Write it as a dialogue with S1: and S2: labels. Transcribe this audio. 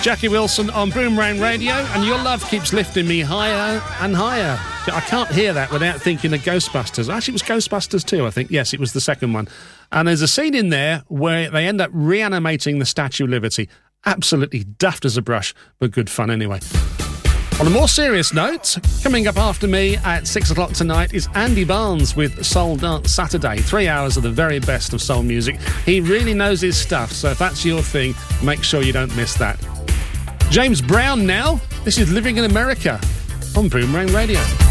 S1: Jackie Wilson on Boomerang Radio, and your love keeps lifting me higher and higher. I can't hear that without thinking of Ghostbusters. Actually, it was Ghostbusters 2, I think. Yes, it was the second one. And there's a scene in there where they end up reanimating the Statue of Liberty. Absolutely daft as a brush, but good fun anyway. On a more serious note, coming up after me at 6 o'clock tonight is Andy Barnes with Soul Dance Saturday. 3 hours of the very best of soul music. He really knows his stuff, so if that's your thing, make sure you don't miss that. James Brown now. This is Living in America on Boomerang Radio.